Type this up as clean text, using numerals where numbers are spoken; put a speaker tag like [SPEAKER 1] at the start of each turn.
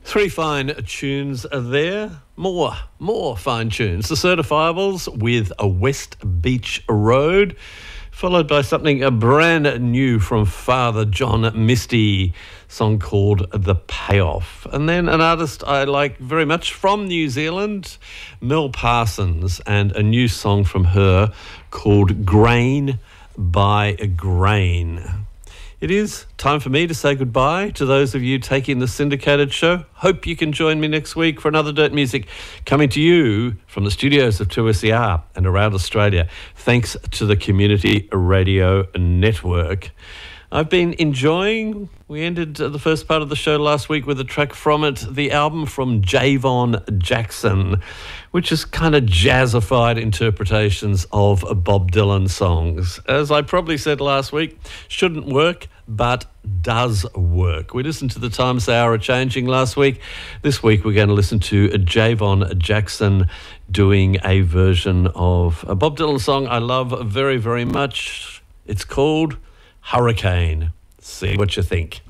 [SPEAKER 1] Three fine tunes there. More fine tunes. The Certifiables with a West Beach Road, followed by something brand new from Father John Misty, song called The Payoff. And then an artist I like very much from New Zealand, Mel Parsons, and a new song from her called Grain by Grain. It is time for me to say goodbye to those of you taking the syndicated show. Hope you can join me next week for another Dirt Music coming to you from the studios of 2SER and around Australia, thanks to the Community Radio Network. I've been enjoying, we ended the first part of the show last week with a track from it, the album from Javon Jackson, which is kind of jazzified interpretations of Bob Dylan songs. As I probably said last week, shouldn't work, but does work. We listened to The Times They Are A-Changing last week. This week we're going to listen to Javon Jackson doing a version of a Bob Dylan song I love very, very much. It's called Hurricane. See what you think.